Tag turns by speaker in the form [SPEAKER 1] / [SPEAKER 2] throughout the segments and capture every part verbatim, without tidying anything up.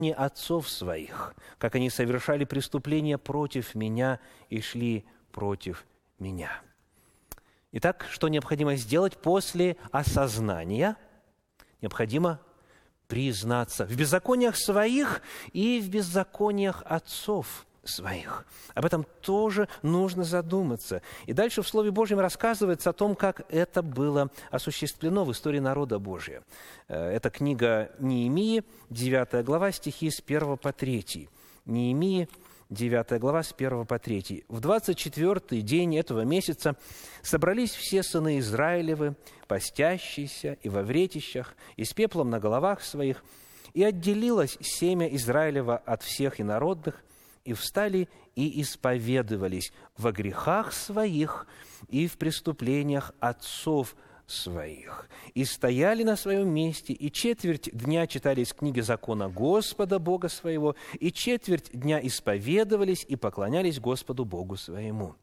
[SPEAKER 1] отцов своих, как они совершали преступления против меня и шли против меня». Итак, что необходимо сделать после осознания? Необходимо признаться в беззакониях своих и в беззакониях отцов своих. Об этом тоже нужно задуматься. И дальше в Слове Божьем рассказывается о том, как это было осуществлено в истории народа Божия. Это книга Неемии, девятая глава, стихи с первого по третий. Неемии, девятая глава, с первого по третий. «В двадцать четвёртый день этого месяца собрались все сыны Израилевы, постящиеся и во вретищах, и с пеплом на головах своих, и отделилось семя Израилева от всех инородных, и встали и исповедовались во грехах своих и в преступлениях отцов своих. И стояли на своем месте, и четверть дня читали из книги закона Господа Бога своего, и четверть дня исповедовались и поклонялись Господу Богу своему».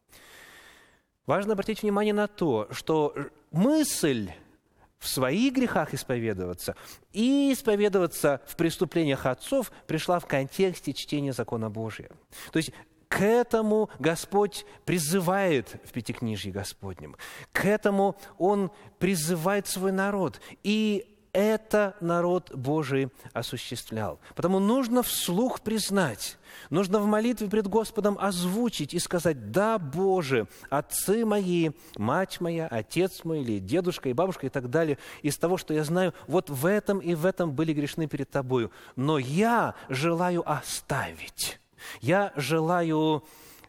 [SPEAKER 1] Важно обратить внимание на то, что мысль в своих грехах исповедоваться и исповедоваться в преступлениях отцов пришла в контексте чтения закона Божия. То есть к этому Господь призывает в Пятикнижии Господнем. К этому Он призывает свой народ. И это народ Божий осуществлял. Потому нужно вслух признать, нужно в молитве пред Господом озвучить и сказать: «Да, Боже, отцы мои, мать моя, отец мой, или дедушка и бабушка и так далее, из того, что я знаю, вот в этом и в этом были грешны перед Тобою. Но я желаю оставить, я желаю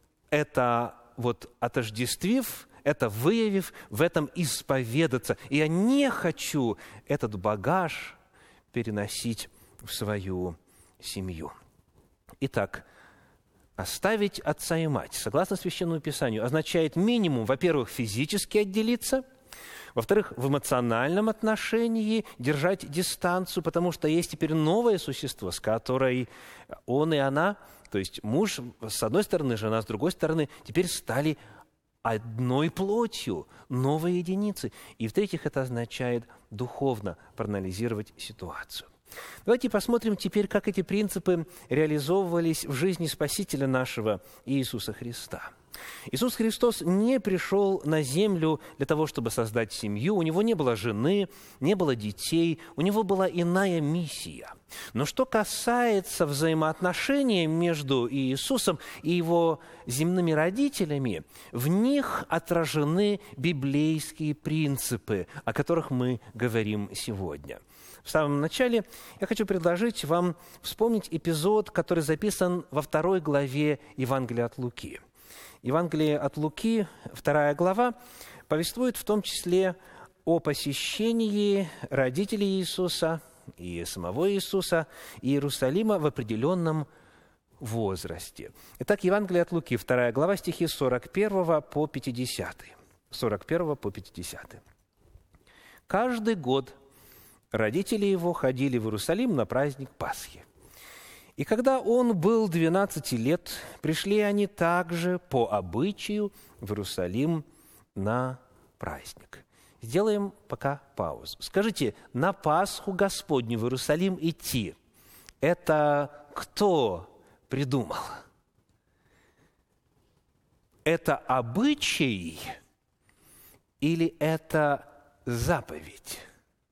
[SPEAKER 1] это вот отождествив, это выявив, в этом исповедаться. И я не хочу этот багаж переносить в свою семью». Итак, оставить отца и мать, согласно Священному Писанию, означает минимум, во-первых, физически отделиться, во-вторых, в эмоциональном отношении держать дистанцию, потому что есть теперь новое существо, с которой он и она, то есть муж с одной стороны, жена с другой стороны, теперь стали одной плотью, новой единицей. И в-третьих, это означает духовно проанализировать ситуацию. Давайте посмотрим теперь, как эти принципы реализовывались в жизни Спасителя нашего Иисуса Христа. Иисус Христос не пришел на землю для того, чтобы создать семью. У Него не было жены, не было детей. У Него была иная миссия. Но что касается взаимоотношений между Иисусом и Его земными родителями, в них отражены библейские принципы, о которых мы говорим сегодня. В самом начале я хочу предложить вам вспомнить эпизод, который записан во второй главе Евангелия от Луки. Евангелие от Луки, вторая глава, повествует в том числе о посещении родителей Иисуса и самого Иисуса Иерусалима в определенном возрасте. Итак, Евангелие от Луки, вторая глава, стихи с сорок первого по пятидесятый. сорок первого по пятидесятый. «Каждый год родители его ходили в Иерусалим на праздник Пасхи. И когда он был двенадцати лет, пришли они также по обычаю в Иерусалим на праздник». Сделаем пока паузу. Скажите, на Пасху Господню в Иерусалим идти – это кто придумал? Это обычай или это заповедь?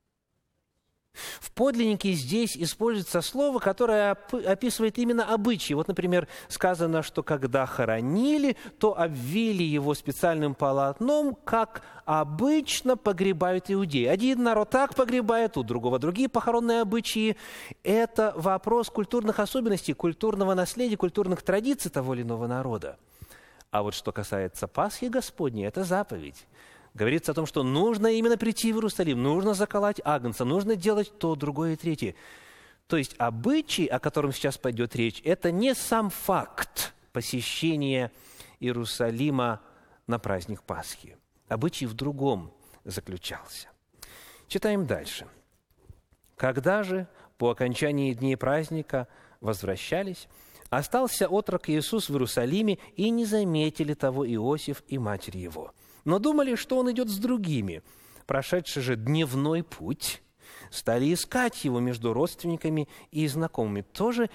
[SPEAKER 1] В подлиннике здесь используется слово, которое описывает именно обычаи. Вот, например, сказано, что когда хоронили, то обвили его специальным полотном, как обычно погребают иудеи. Один народ так погребает, у другого другие похоронные обычаи. Это вопрос культурных особенностей, культурного наследия, культурных традиций того или иного народа. А вот что касается Пасхи Господней, это заповедь. Говорится о том, что нужно именно прийти в Иерусалим, нужно заколоть агнца, нужно делать то, другое и третье. То есть обычай, о котором сейчас пойдет речь, это не сам факт посещения Иерусалима на праздник Пасхи. Обычай в другом заключался. Читаем дальше. «Когда же по окончании дней праздника возвращались, остался отрок Иисус в Иерусалиме, и не заметили того Иосиф и матерь его. Но думали, что он идет с другими. Прошедший же дневной путь, стали искать его между родственниками и знакомыми». Тоже